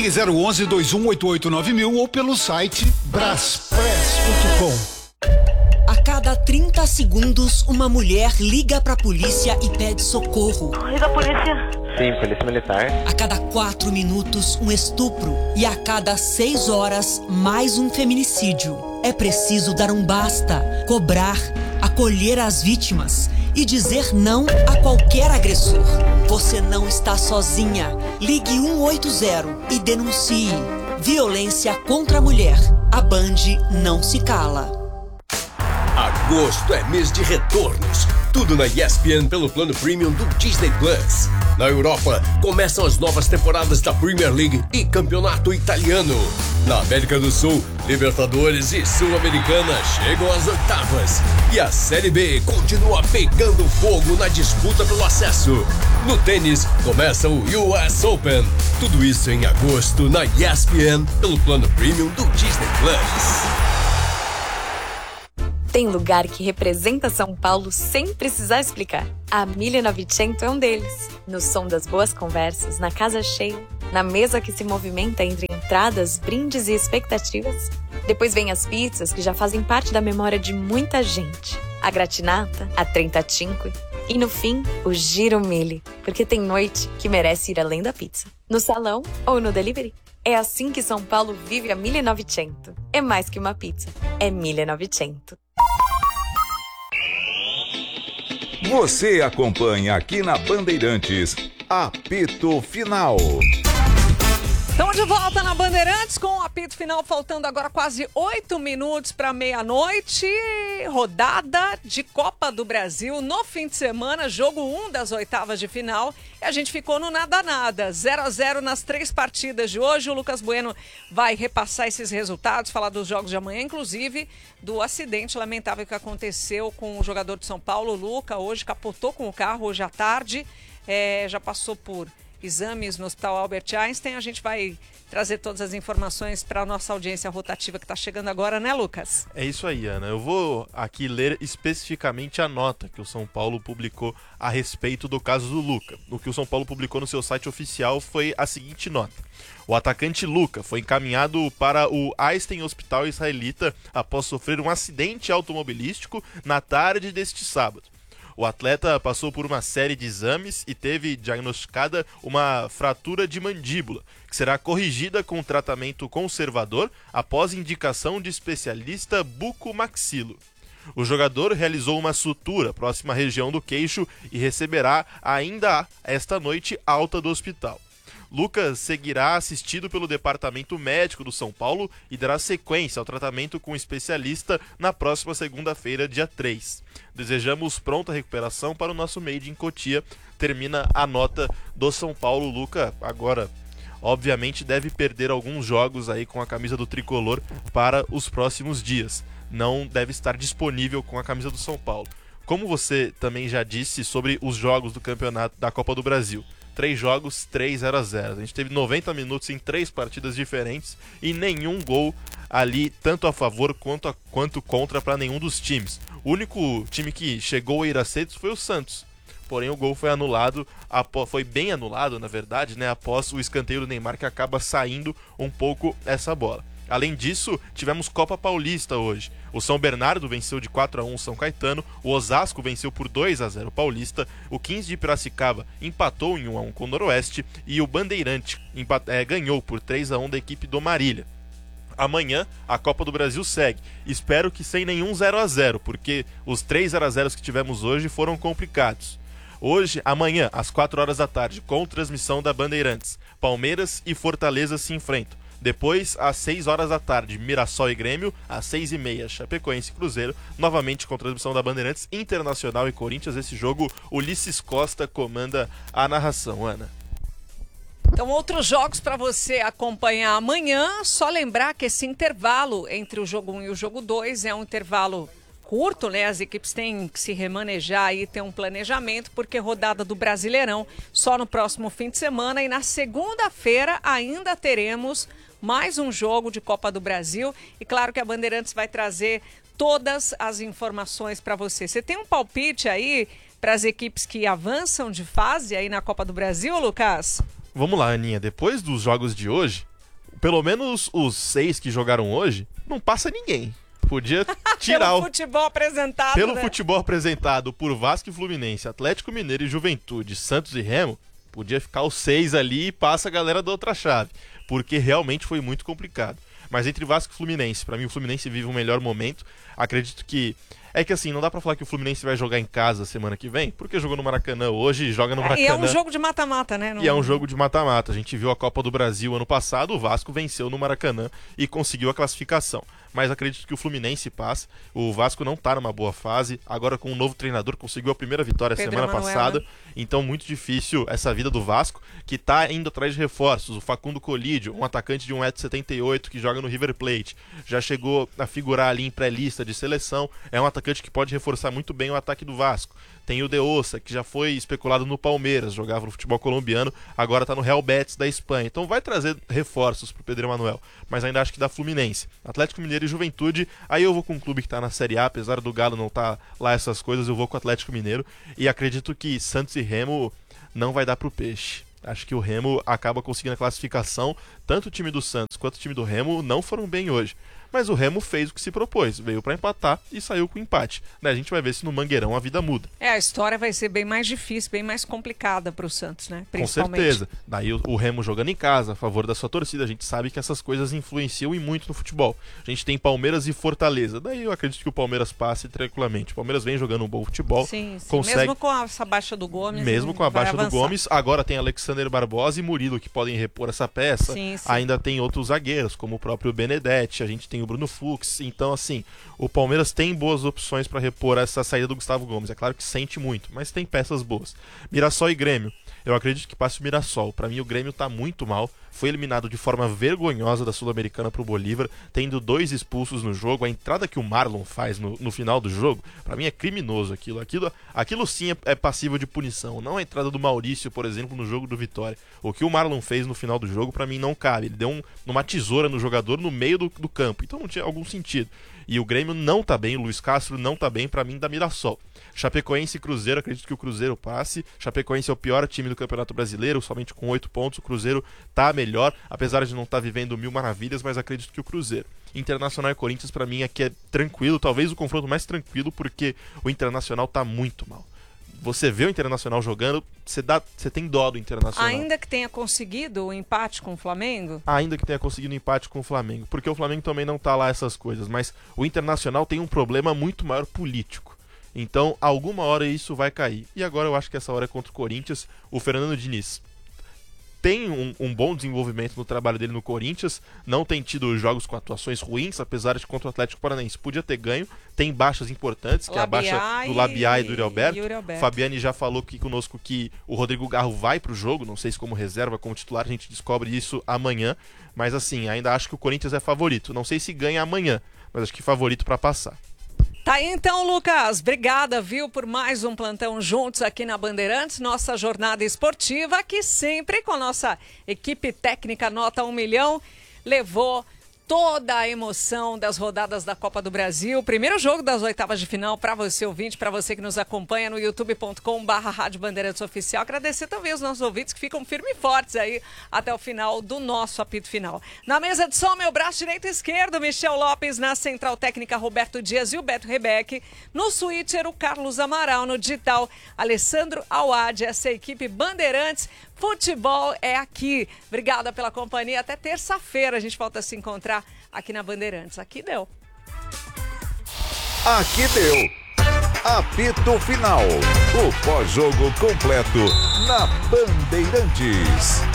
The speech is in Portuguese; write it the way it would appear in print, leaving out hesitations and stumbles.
Ligue 011 2188 ou pelo site braspress.com. A cada 30 segundos, uma mulher liga pra polícia e pede socorro. Liga a polícia. Sim, polícia militar. A cada 4 minutos, um estupro. E a cada 6 horas, mais um feminicídio. É preciso dar um basta, cobrar, acolher as vítimas e dizer não a qualquer agressor. Você não está sozinha. Ligue 180 e denuncie. Violência contra a mulher. A Band não se cala. Agosto é mês de retornos. Tudo na ESPN pelo plano premium do Disney Plus. Na Europa, começam as novas temporadas da Premier League e Campeonato Italiano. Na América do Sul, Libertadores e Sul-Americana chegam às oitavas. E a Série B continua pegando fogo na disputa pelo acesso. No tênis, começa o US Open. Tudo isso em agosto na ESPN pelo plano premium do Disney Plus. Tem lugar que representa São Paulo sem precisar explicar. A 1900 é um deles. No som das boas conversas, na casa cheia, na mesa que se movimenta entre entradas, brindes e expectativas. Depois vem as pizzas que já fazem parte da memória de muita gente. A gratinata, a trentacinque e, no fim, o giro mille. Porque tem noite que merece ir além da pizza. No salão ou no delivery. É assim que São Paulo vive a 1900. É mais que uma pizza. É 1900. Você acompanha aqui na Bandeirantes, Apito Final. Estamos de volta na Bandeirantes com o apito final, faltando agora quase 8 minutos para meia-noite. Rodada de Copa do Brasil no fim de semana, jogo 1 das oitavas de final. E a gente ficou no nada-nada, 0-0 nas 3 partidas de hoje. O Lucas Bueno vai repassar esses resultados, falar dos jogos de amanhã, inclusive do acidente lamentável que aconteceu com o jogador de São Paulo, o Luca. Hoje capotou com o carro, hoje à tarde, já passou por exames no Hospital Albert Einstein. A gente vai trazer todas as informações para a nossa audiência rotativa que está chegando agora, né, Lucas? É isso aí, Ana. Eu vou aqui ler especificamente a nota que o São Paulo publicou a respeito do caso do Luca. O que o São Paulo publicou no seu site oficial foi a seguinte nota. O atacante Luca foi encaminhado para o Einstein Hospital Israelita após sofrer um acidente automobilístico na tarde deste sábado. O atleta passou por uma série de exames e teve diagnosticada uma fratura de mandíbula, que será corrigida com tratamento conservador após indicação de especialista bucomaxilo. O jogador realizou uma sutura próxima à região do queixo e receberá ainda esta noite alta do hospital. Lucas seguirá assistido pelo departamento médico do São Paulo e dará sequência ao tratamento com o especialista na próxima segunda-feira, dia 3. Desejamos pronta recuperação para o nosso Made in Cotia. Termina a nota do São Paulo. Luca agora, obviamente, deve perder alguns jogos aí com a camisa do tricolor para os próximos dias. Não deve estar disponível com a camisa do São Paulo. Como você também já disse sobre os jogos do campeonato da Copa do Brasil. 3 jogos, 3-0-0. A gente teve 90 minutos em 3 partidas diferentes e nenhum gol ali, tanto a favor quanto contra, para nenhum dos times. O único time que chegou a ir a cedos foi o Santos. Porém, o gol foi anulado, foi bem anulado, na verdade, né, após o escanteio do Neymar, que acaba saindo um pouco essa bola. Além disso, tivemos Copa Paulista hoje. O São Bernardo venceu de 4-1 o São Caetano, o Osasco venceu por 2-0 o Paulista, o 15 de Piracicaba empatou em 1-1 com o Noroeste e o Bandeirante ganhou por 3-1 da equipe do Marília. Amanhã a Copa do Brasil segue. Espero que sem nenhum 0-0, porque os 3 0-0 que tivemos hoje foram complicados. Amanhã, às 4 horas da tarde, com transmissão da Bandeirantes, Palmeiras e Fortaleza se enfrentam. Depois, às 6 horas da tarde, Mirassol e Grêmio. Às 6h30, Chapecoense e Cruzeiro. Novamente com transmissão da Bandeirantes, Internacional e Corinthians. Esse jogo, Ulisses Costa comanda a narração. Ana. Então, outros jogos para você acompanhar amanhã. Só lembrar que esse intervalo entre o jogo 1 e o jogo 2 é um intervalo curto, né? As equipes têm que se remanejar e ter um planejamento, porque rodada do Brasileirão só no próximo fim de semana. E na segunda-feira ainda teremos mais um jogo de Copa do Brasil. E claro que a Bandeirantes vai trazer todas as informações para você. Você tem um palpite aí para as equipes que avançam de fase aí na Copa do Brasil, Lucas? Vamos lá, Aninha. Depois dos jogos de hoje, pelo menos os 6 que jogaram hoje, não passa ninguém. Podia tirar Pelo futebol apresentado, Pelo né? futebol apresentado por Vasco e Fluminense, Atlético Mineiro e Juventude, Santos e Remo, podia ficar os 6 ali e passa a galera da outra chave, porque realmente foi muito complicado. Mas entre Vasco e Fluminense, pra mim o Fluminense vive um melhor momento. Acredito que... É que assim, não dá pra falar que o Fluminense vai jogar em casa semana que vem, porque jogou no Maracanã hoje e joga no Maracanã. E é um jogo de mata-mata, né? E é um jogo de mata-mata. A gente viu a Copa do Brasil ano passado, o Vasco venceu no Maracanã e conseguiu a classificação. Mas acredito que o Fluminense passa. O Vasco não tá numa boa fase. Agora com um novo treinador, conseguiu a primeira vitória semana passada. Né? Então muito difícil essa vida do Vasco, que tá indo atrás de reforços. O Facundo Colídio, um atacante de 1,78 m que joga no River Plate, já chegou a figurar ali em pré-lista de seleção. É um atacante que pode reforçar muito bem o ataque do Vasco. Tem o De Ossa, que já foi especulado no Palmeiras, jogava no futebol colombiano, agora tá no Real Betis da Espanha. Então vai trazer reforços pro Pedro Emanuel, mas ainda acho que dá Fluminense. Atlético Mineiro e Juventude, aí eu vou com um clube que tá na Série A, apesar do Galo não tá lá essas coisas, eu vou com o Atlético Mineiro e acredito que Santos e Remo não vai dar pro Peixe. Acho que o Remo acaba conseguindo a classificação, tanto o time do Santos quanto o time do Remo não foram bem hoje. Mas o Remo fez o que se propôs, veio pra empatar e saiu com empate. Né? A gente vai ver se no Mangueirão a vida muda. A história vai ser bem mais difícil, bem mais complicada pro Santos, né? Com certeza. Daí o Remo jogando em casa, a favor da sua torcida, a gente sabe que essas coisas influenciam e muito no futebol. A gente tem Palmeiras e Fortaleza, daí eu acredito que o Palmeiras passe tranquilamente. O Palmeiras vem jogando um bom futebol. Sim. Consegue... Mesmo com essa baixa do Gomes. Mesmo com a baixa do Gomes, agora tem Alexander Barbosa e Murilo que podem repor essa peça. Sim. Ainda tem outros zagueiros, como o próprio Benedetti, a gente tem o Bruno Fux. Então, assim, o Palmeiras tem boas opções para repor essa saída do Gustavo Gomes. É claro que sente muito, mas tem peças boas. Mirassol e Grêmio. Eu acredito que passe o Mirassol. Para mim, o Grêmio tá muito mal. Foi eliminado de forma vergonhosa da Sul-Americana pro Bolívar, tendo 2 expulsos no jogo. A entrada que o Marlon faz no final do jogo, para mim é criminoso aquilo. Aquilo sim é passível de punição. Não a entrada do Maurício, por exemplo, no jogo do Vitória. O que o Marlon fez no final do jogo, para mim não cabe. Ele deu uma tesoura no jogador no meio do campo. Então não tinha algum sentido. E o Grêmio não tá bem, o Luiz Castro não tá bem, pra mim dá Mirassol. Chapecoense e Cruzeiro, acredito que o Cruzeiro passe. Chapecoense é o pior time do Campeonato Brasileiro, somente com 8 pontos. O Cruzeiro tá melhor, apesar de não estar vivendo mil maravilhas, mas acredito que o Cruzeiro. Internacional e Corinthians, pra mim, aqui é tranquilo, talvez o confronto mais tranquilo, porque o Internacional tá muito mal. Você vê o Internacional jogando, você tem dó do Internacional. Ainda que tenha conseguido o empate com o Flamengo? Ainda que tenha conseguido um empate com o Flamengo. Porque o Flamengo também não tá lá essas coisas. Mas o Internacional tem um problema muito maior político. Então, alguma hora isso vai cair. E agora eu acho que essa hora é contra o Corinthians. O Fernando Diniz tem um bom desenvolvimento no trabalho dele no Corinthians, não tem tido jogos com atuações ruins, apesar de contra o Atlético Paranaense podia ter ganho, tem baixas importantes, que é a baixa do Labiá e do Yuri Alberto. Fabiane já falou aqui conosco que o Rodrigo Garro vai pro jogo, não sei se como reserva, como titular, a gente descobre isso amanhã, mas assim, ainda acho que o Corinthians é favorito, não sei se ganha amanhã, mas acho que favorito para passar. Tá aí então, Lucas. Obrigada, viu, por mais um plantão juntos aqui na Bandeirantes, nossa jornada esportiva, aqui sempre com a nossa equipe técnica Nota 1 Milhão, levou toda a emoção das rodadas da Copa do Brasil. Primeiro jogo das oitavas de final para você, ouvinte, para você que nos acompanha no youtube.com/Rádio Bandeirantes Oficial. Agradecer também os nossos ouvintes que ficam firmes e fortes aí até o final do nosso apito final. Na mesa de som, meu braço direito e esquerdo, Michel Lopes, na central técnica Roberto Dias e o Beto Rebeck, no switcher o Carlos Amaral, no digital Alessandro Awad, essa equipe Bandeirantes. Futebol é aqui. Obrigada pela companhia. Até terça-feira a gente volta a se encontrar aqui na Bandeirantes. Aqui deu. Aqui deu. Apito Final. O pós-jogo completo na Bandeirantes.